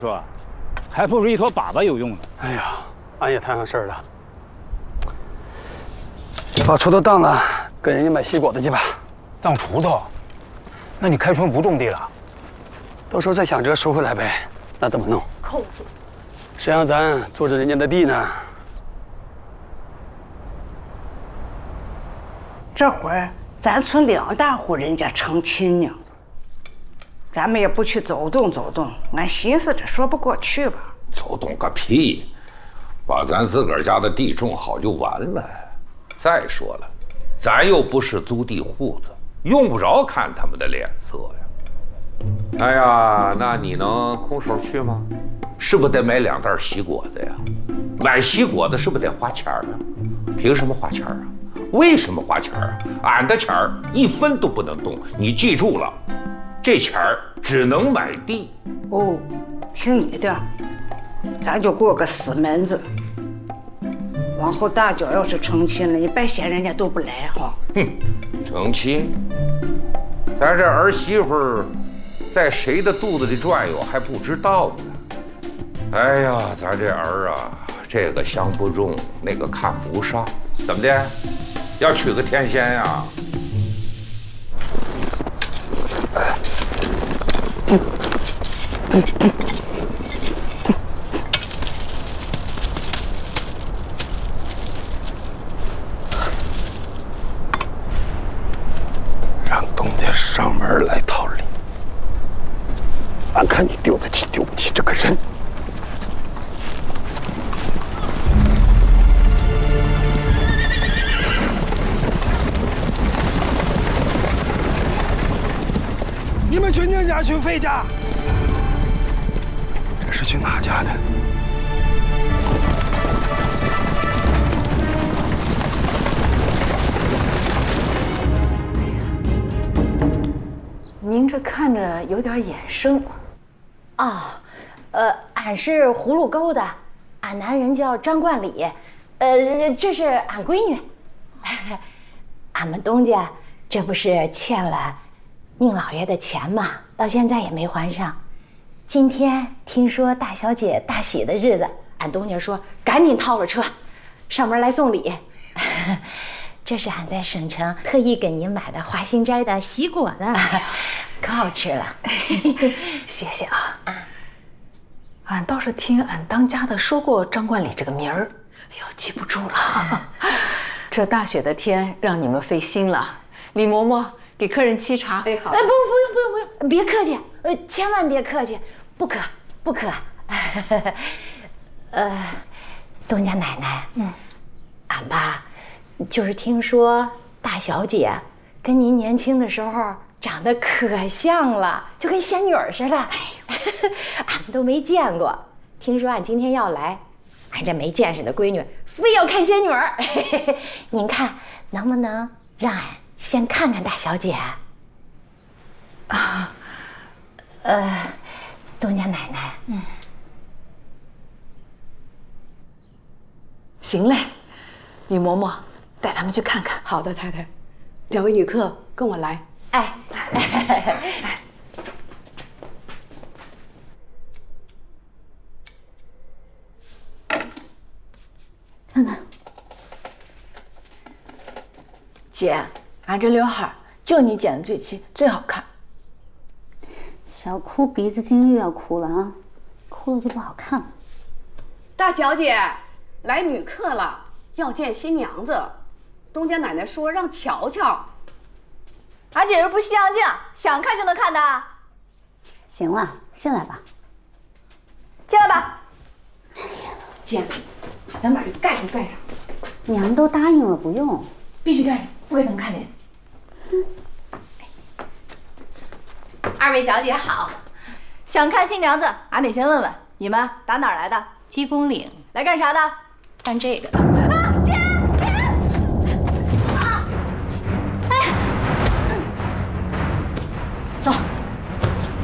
说，还不如一坨粑粑有用呢。 哎呀，俺也摊上事儿了，把锄头当了，跟人家买西果子去吧。 当锄头？那你开春不种地了？ 到时候再想辙收回来呗。那怎么弄？ 扣死！ 谁让咱坐着人家的地呢？ 这会儿咱村2大户人家成亲呢，咱们也不去走动走动，俺寻思着说不过去吧。 走动个屁！把咱自个儿家的地种好就完了。再说了，咱又不是租地户子，用不着看他们的脸色呀。哎呀，那你能空手去吗？是不是得买2袋西果子呀？买西果子是不是得花钱啊？凭什么花钱啊？为什么花钱啊？俺的钱儿1分都不能动，你记住了，这钱儿只能买地。 哦，听你的，咱就过个死门子。往后大脚要是成亲了，你别嫌人家都不来哈。 哼，成亲？咱这儿媳妇在谁的肚子里转悠还不知道呢。哎呀，咱这儿啊，这个相不中，那个看不上，怎么的？要娶个天仙呀？ 让东家上门来讨礼，俺看你丢得起丢不起这个人。你们去宁家，去费家，这是去哪家的？ 您这看着有点眼生。 哦，俺是葫芦沟的，俺男人叫张冠礼，这是俺闺女。俺们东家这不是欠了宁老爷的钱嘛，到现在也没还上。今天听说大小姐大喜的日子，俺东家说赶紧套了车，上门来送礼。这是俺在省城特意给您买的华新斋的西果子，可好吃了。 谢谢啊。俺倒是听俺当家的说过张冠礼这个名儿，哎呦，记不住了。这大雪的天，让你们费心了。李嬷嬷给客人沏茶。哎，好。 不用，别客气，千万别客气，不渴。东家奶奶，俺吧，就是听说大小姐跟您年轻的时候长得可像了，就跟仙女似的。俺们都没见过，听说俺今天要来，俺这没见识的闺女非要看仙女儿。您看能不能让俺先看看大小姐？啊，东家奶奶， 行嘞，李嬷嬷带他们去看看。 好的，太太，两位女客跟我来。 哎， 看看，姐，俺这刘海就你剪的最齐，最好看。 小哭鼻子筋又要哭了啊，哭了就不好看了。 大小姐，来女客了，要见新娘子。东家奶奶说让瞧瞧。 俺姐又不是西洋镜，想看就能看的。 行了，进来吧。 进来吧。姐，咱把这盖上盖上。 娘都答应了，不用。 必须盖上，不给他们看见。 二位小姐好， 想看新娘子，俺得先问问你们打哪儿来的？ 鸡公岭来干啥的？ 干这个的。